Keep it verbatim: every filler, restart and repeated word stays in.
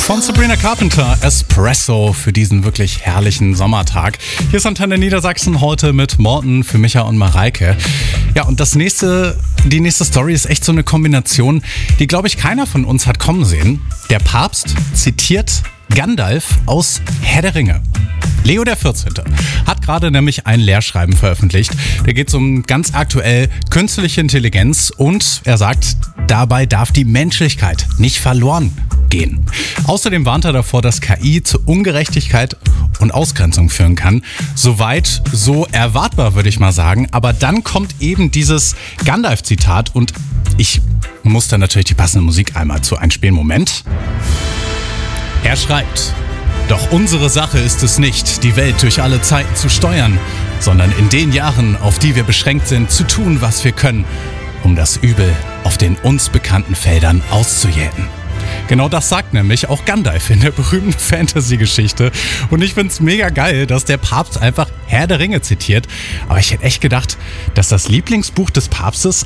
Von Sabrina Carpenter, Espresso für diesen wirklich herrlichen Sommertag. Hier ist Antenne Niedersachsen heute mit Morten für Micha und Mareike. Ja, und das nächste, die nächste Story ist echt so eine Kombination, die, glaube ich, keiner von uns hat kommen sehen. Der Papst zitiert Gandalf aus Herr der Ringe. Leo der vierzehnte hat gerade nämlich ein Lehrschreiben veröffentlicht. Da geht es um ganz aktuell künstliche Intelligenz und er sagt, dabei darf die Menschlichkeit nicht verloren gehen. Außerdem warnt er davor, dass K I zu Ungerechtigkeit und Ausgrenzung führen kann. Soweit so erwartbar, würde ich mal sagen. Aber dann kommt eben dieses Gandalf-Zitat und ich muss da natürlich die passende Musik einmal zu einspielen. Moment. Er schreibt: Doch unsere Sache ist es nicht, die Welt durch alle Zeiten zu steuern, sondern in den Jahren, auf die wir beschränkt sind, zu tun, was wir können, um das Übel auf den uns bekannten Feldern auszujäten. Genau das sagt nämlich auch Gandalf in der berühmten Fantasy-Geschichte. Und ich find's mega geil, dass der Papst einfach Herr der Ringe zitiert. Aber ich hätte echt gedacht, dass das Lieblingsbuch des Papstes